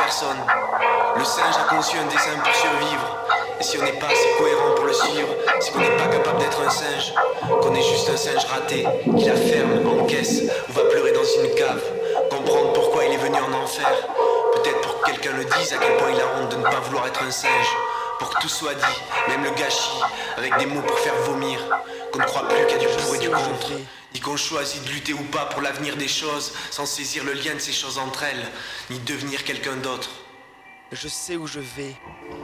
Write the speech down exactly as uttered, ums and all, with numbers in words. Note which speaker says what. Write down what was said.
Speaker 1: personne. Le singe a conçu un dessin pour survivre. Et si on n'est pas assez cohérent pour le suivre, c'est qu'on n'est pas capable d'être un singe, qu'on est juste un singe raté, qui la ferme, encaisse, ou va pleurer dans une cave. Comprendre pourquoi il est venu en enfer. Peut-être pour que quelqu'un le dise à quel point il a honte de ne pas vouloir être un singe. Pour que tout soit dit, même le gâchis, avec des mots pour faire vomir. Qu'on ne croit plus qu'il y a du pour et du contre. Ni qu'on choisit de lutter ou pas pour l'avenir des choses, sans saisir le lien de ces choses entre elles, ni devenir quelqu'un d'autre.
Speaker 2: Je sais où je vais,